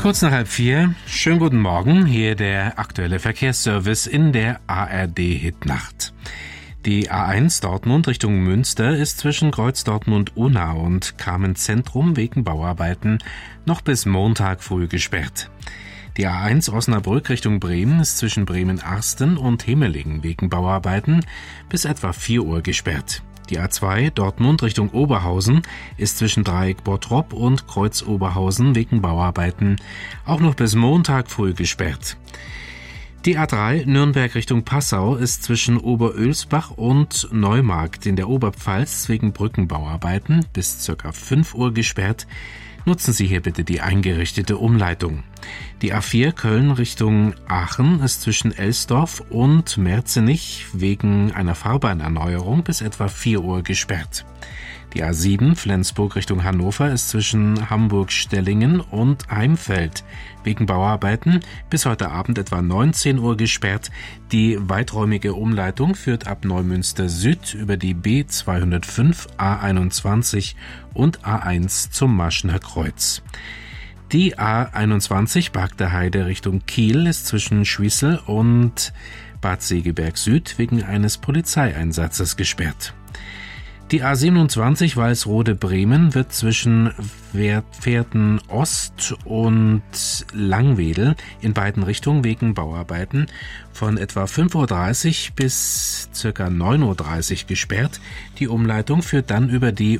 Kurz nach 3:30. Schönen guten Morgen. Hier der aktuelle Verkehrsservice in der ARD-Hitnacht. Die A1 Dortmund Richtung Münster ist zwischen Kreuz Dortmund-Unna und Kamen-Zentrum wegen Bauarbeiten noch bis Montag früh gesperrt. Die A1 Osnabrück Richtung Bremen ist zwischen Bremen-Arsten und Himmelingen wegen Bauarbeiten bis etwa 4 Uhr gesperrt. Die A2 Dortmund Richtung Oberhausen ist zwischen Dreieck Bottrop und Kreuz Oberhausen wegen Bauarbeiten auch noch bis Montag früh gesperrt. Die A3 Nürnberg Richtung Passau ist zwischen Oberölsbach und Neumarkt in der Oberpfalz wegen Brückenbauarbeiten bis ca. 5 Uhr gesperrt. Nutzen Sie hier bitte die eingerichtete Umleitung. Die A4 Köln Richtung Aachen ist zwischen Elsdorf und Merzenich wegen einer Fahrbahnerneuerung bis etwa 4 Uhr gesperrt. Die A7 Flensburg Richtung Hannover ist zwischen Hamburg-Stellingen und Heimfeld wegen Bauarbeiten bis heute Abend etwa 19 Uhr gesperrt. Die weiträumige Umleitung führt ab Neumünster Süd über die B205, A21 und A1 zum Maschener Kreuz. Die A21 Bagder Heide Richtung Kiel ist zwischen Schwiesel und Bad Segeberg Süd wegen eines Polizeieinsatzes gesperrt. Die A27 Walsrode-Bremen wird zwischen Pferden Ost und Langwedel in beiden Richtungen wegen Bauarbeiten von etwa 5:30 Uhr bis ca. 9:30 Uhr gesperrt. Die Umleitung führt dann über die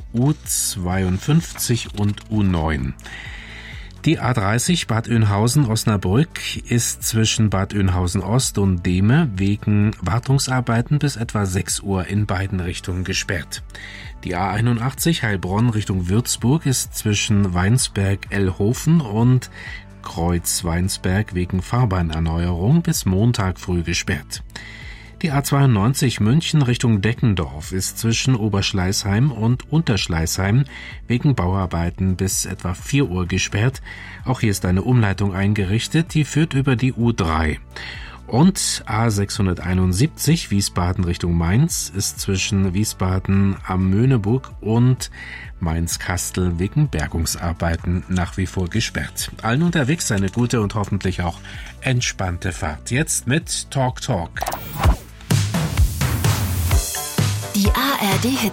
U52 und U9. Die A30 Bad Oeynhausen-Osnabrück ist zwischen Bad Oeynhausen-Ost und Dehme wegen Wartungsarbeiten bis etwa 6 Uhr in beiden Richtungen gesperrt. Die A81 Heilbronn Richtung Würzburg ist zwischen Weinsberg-Ellhofen und Kreuz-Weinsberg wegen Fahrbahnerneuerung bis Montag früh gesperrt. Die A92 München Richtung Deckendorf ist zwischen Oberschleißheim und Unterschleißheim wegen Bauarbeiten bis etwa 4 Uhr gesperrt. Auch hier ist eine Umleitung eingerichtet, die führt über die U3. Und A671 Wiesbaden Richtung Mainz ist zwischen Wiesbaden am Möhneburg und Mainz-Kastel wegen Bergungsarbeiten nach wie vor gesperrt. Allen unterwegs eine gute und hoffentlich auch entspannte Fahrt. Jetzt mit Talk. Die ARD